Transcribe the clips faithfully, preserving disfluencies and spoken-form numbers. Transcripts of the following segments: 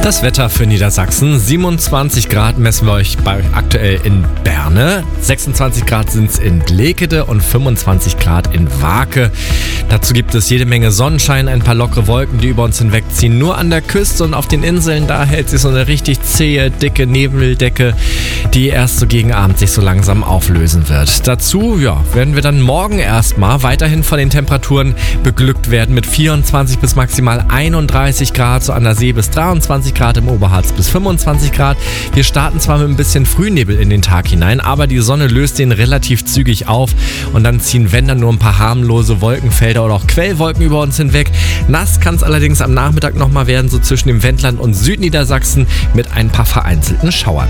Das Wetter für Niedersachsen. siebenundzwanzig Grad messen wir euch bei aktuell in Berne. sechsundzwanzig Grad sind es in Blekede und fünfundzwanzig Grad in Wake. Dazu gibt es jede Menge Sonnenschein, ein paar lockere Wolken, die über uns hinwegziehen. Nur an der Küste und auf den Inseln, da hält sich so eine richtig zähe, dicke Nebeldecke, die erst so gegen Abend sich so langsam auflösen wird. Dazu, ja, werden wir dann morgen erstmal weiterhin von den Temperaturen beglückt werden mit vierundzwanzig bis maximal einunddreißig Grad, so an der See bis dreiundzwanzig Grad, im Oberharz bis fünfundzwanzig Grad. Wir starten zwar mit ein bisschen Frühnebel in den Tag hinein, aber die Sonne löst den relativ zügig auf und dann ziehen, wenn dann, nur ein paar harmlose Wolkenfelder oder auch Quellwolken über uns hinweg. Nass kann es allerdings am Nachmittag nochmal werden, so zwischen dem Wendland und Südniedersachsen mit ein paar vereinzelten Schauern.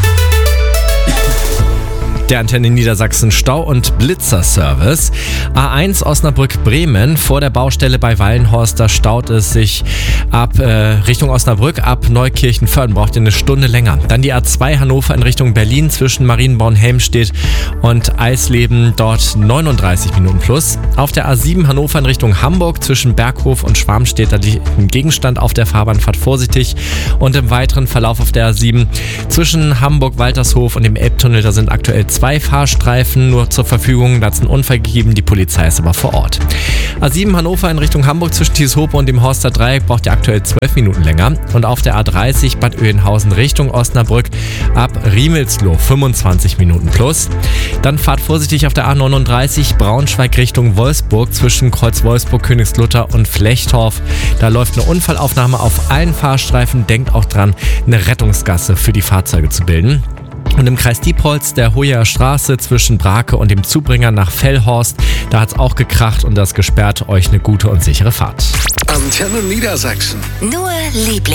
Der Antenne Niedersachsen Stau- und Blitzerservice. A eins Osnabrück-Bremen, vor der Baustelle bei Wallenhorst, da staut es sich ab äh, Richtung Osnabrück, ab Neukirchen-Föhrden, braucht ihr eine Stunde länger. Dann die A zwei Hannover in Richtung Berlin zwischen Marienborn-Helmstedt und Eisleben, dort neununddreißig Minuten plus. Auf der A sieben Hannover in Richtung Hamburg zwischen Berghof und Schwarmstedt, da liegt ein Gegenstand auf der Fahrbahn, fahrt vorsichtig. Und im weiteren Verlauf auf der A sieben zwischen Hamburg-Waltershof und dem Elbtunnel, da sind aktuell zwei Fahrstreifen nur zur Verfügung. Da hat es einen Unfall gegeben, die Polizei ist aber vor Ort. A sieben Hannover in Richtung Hamburg zwischen Tieshope und dem Horster Dreieck braucht ihr aktuell zwölf Minuten länger. Und auf der A dreißig Bad Oeynhausen Richtung Osnabrück ab Riemelsloh fünfundzwanzig Minuten plus. Dann fahrt vorsichtig auf der A neununddreißig Braunschweig Richtung Wolfsburg zwischen Kreuz Wolfsburg, Königslutter und Flechtorf. Da läuft eine Unfallaufnahme auf allen Fahrstreifen. Denkt auch dran, eine Rettungsgasse für die Fahrzeuge zu bilden. Und im Kreis Diepholz, der Hoyer Straße zwischen Brake und dem Zubringer nach Fellhorst, da hat es auch gekracht und das gesperrt. Euch eine gute und sichere Fahrt. Antenne Niedersachsen. Nur Liebling.